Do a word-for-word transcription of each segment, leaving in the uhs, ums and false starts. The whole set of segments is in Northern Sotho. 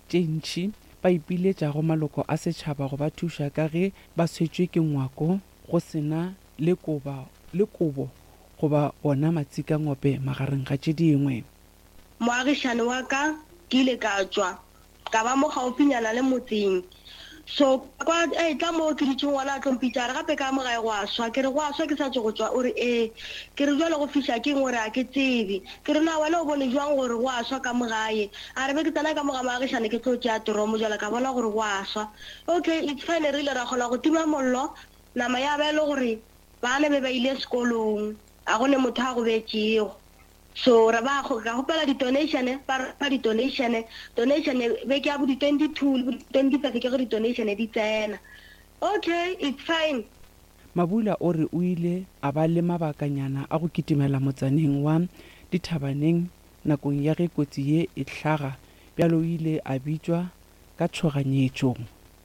tše ntši ba ipiletša go maloko a setšhaba go ba thuša ka ge ba swetšwe ke ngwako go sena le koba le kobo goba bona matsika ngope magareng ga tše dingwe. Moagišane wa ka ke ile ka tswa ka ba mo gaufinyana le motseng, so kwa e tla mo ke ditšeng ngwana a tlompitša re gape ka mo gae go a swa ke re go a swa ke sa tse go tswa o re ee ke re jalo go fiša ke ngwe re a ke tsebe ke re na wena o bone jwang gore go a swa ka mo gae a re be ke tsena ka mo ga moagišane ke tlo tšea toromo jalo ka bona gore go a swa. Okay, it's fine, re ile ra kgona go tima mollo, nama ya ba e le gore bana be ba ile sekolong a gone motho a go betšego, so ra ba go ka gopela di-donation ba ba di-donation donation be ke ya bo di-twenty-two twenty-five ke go di-donation di tsena. Okay, it's fine. Mabula o re o ile a ba le mabakanyana a go kitimela motsaneng wa Dithabaneng nakong ya ge kotsi ye e hlaga bjalo o ile a bitšwa ka tshoganyetšo.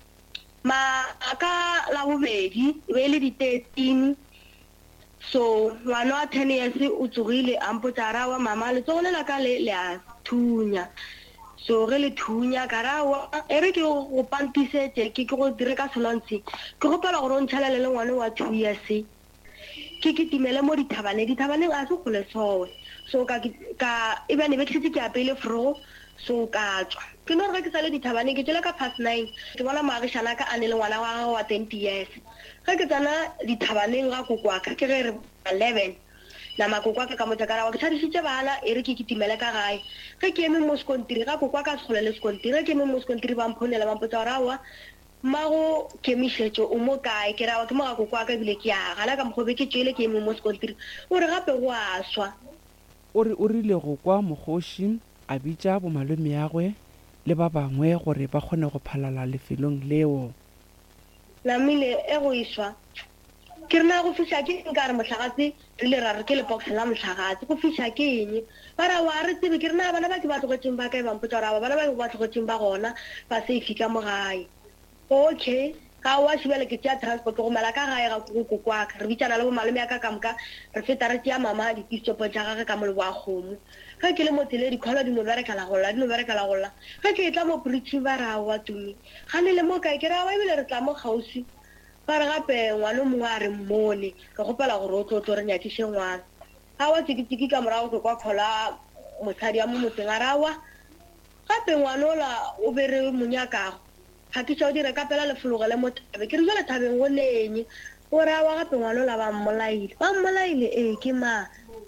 Ma ka la bobedi be le di-thirteen, so ngwana wa ten years o tsogile a mpotsa ra wa mama le tsogole la ka le le a thunya, so ge le thunya ka ra wa e re ke go pantisetse ke ke go dire ka selontshe ke gopela gore o ntšhalele le ngwana wa two years ke ke timele mo Dithabaneng Dithabaneng a se gole sowe, so ka ka e bane be ke ke apele fro, so ka tswa ke no re ke sale Dithabaneng ke tsela ka past nine ke bona moagišana ka a ne le ngwana wa wa twenty years ge ke tsana Dithabaneng ga kokwa ka ke re eleven na makokwa ka motho ka ra wa ke tshadisitse bana e re ke kitimele ka gae ge ke eme mo sekontiri ga kokwa ka segolele sekontiri ge ke eme mo sekontiri ba mphonela ba mpotsa ra wa mago ke mišetšo o mo kae ke ra wa ke mo ga kokwa ka bile ke ya gala ka mokgobe ke tšwele ke eme mo sekontiri o re gape go a swa. O re o rile go kwa mokgoši a bitša bomalome yagwe le ba bangwe gore ba kgone go phalala lefelong leo. Namile e go iswa ke rena go fiša ke nka re mohlagatse re le ra re ke le box la mohlagatse go fiša ke eng ba ra wa re tsebe ke rena bana ba ke ba tlogetseng ba kae ba mpotsa ra bana ba ke ba tlogetseng ba gona ba se fika mo gae. Okay, ga wa shibele ke tša transport go mala ka gae ga go kokwa re bitšana le bo malome ya ka ka moka re feta re tšea mama di pistopo tša gagwe ka mole wa kgomo ga ke le mo tsele di khola di no bereka la golla di no bereka la golla ga ke tla mo preach ba ra wa tumi ga ne le mo kae ke ra wa ebile re tla mo gausi ba re gape ngwana mongwe a re mmone ka gopela gore o tlo tlo re nyakiše ngwana ga wa tsikitsiki ka morago ke kwa kgola mosadi ya mo motseng a rawa gape ngwana ola o bere monyakago ga ke tšao dire ka pela lefologele mo Thabe ke re jale Thabeng go neng o rawa gape ngwana ola ba mmolaile ba mmolaile ee ke ma.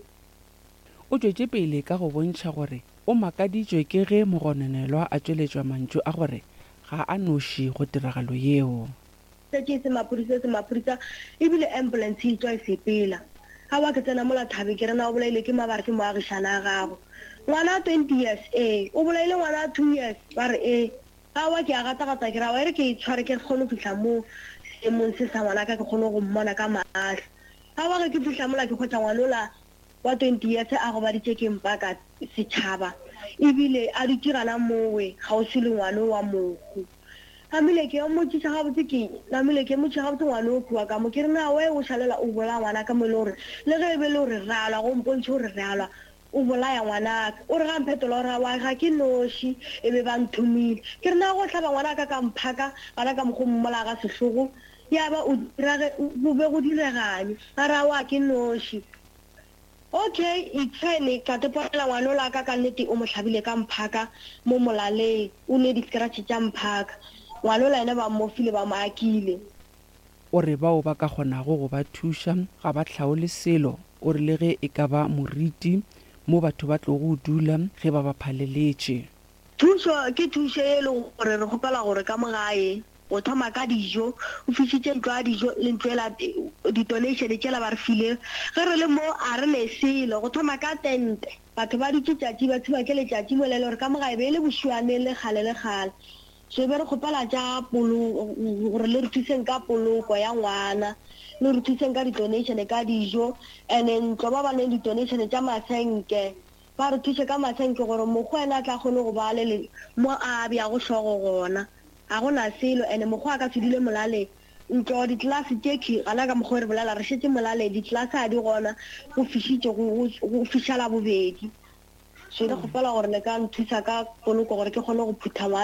O tšwetše pele ka go bontšha gore o makaditšwe ke ge mogononelwa a tšweletšwa mantšu a gore ga a noši go tiragalo yeo. Se se maphodisa se maphodisa ebile ambulance e tswa e sepela ga wa ke tsena mola Thabe ke rena o bolaile ke maabare ke moagišana a gago ngwana twenty years ee o bolaile ngwana two years ba re ee ga wa ke a gata-gata ke ra wa e re ke itshware ke kgone go fitlha mo seemong se sa ngwana ka ke kgone go mmona ka maatlho ga wa ge ke fitlha mola ke kgotsa ngwana ola wa twenty years a go baditše ke mpa ka setšhaba ebile a ditirana mowe ga o se le ngwane wa mohu namile ke motsitsa ga botse ke namile ke motse ga botse ngwana o kua ka mo ke re na we o shalela o bola ngwana ka mo le gore le ge be le gore rala go mpontse gore rala o bolaya ngwana o re ga mphetolo ra wa ga ke noši e be ba nthumile ke re na go tlhaba ngwana ka ka mphaka bana ka mokgo mmola ga sehlogo ya ba o dirage bo be go diregane a ra wa ke noši. Okay, it's fine ka tepela ngwana ola ka ka nnete o mo tlhabile ka mphaka mo molaleng o ne di-scratch tša mphaka ngwana ola ene ba mmofile ba mo akile. O re bao ba ka kgonago go ba thuša ga ba tlhaole selo o re le ge e ka ba moriti mo batho ba tlo go dula ge ba ba phaleletše. Thušo ke thušo e leng gore re gopela gore ka mogae o thoma ka dijo o fišitše ntlo ya dijo le ntlo ela di-donation tšela ba re file ge re le mo a re le selo go thoma ka tente batho ba dutše tšatši ba tshiba ke letšatši mo le le gore ka mogae be le bošwane le gale le gale so be re gopela tša gore le re thuseng ka poloko ya ngwana le re thuseng ka di-donation ka dijo and ntlo ba baneng di-donation tša masenke ba re thuse ka masenke gore mokgwa ena a tla kgone go ba le mo a bjago hlogo gona ga gona selo and mokgwa a ka sedile molale ntlo ditlelase tšeki gana ka mokgwa re bolela re šetse molale ditlelase a di gona go fišitše go fišala bobedi so re gopela gore le ka nthusa ka poloko gore ke kgone go phutha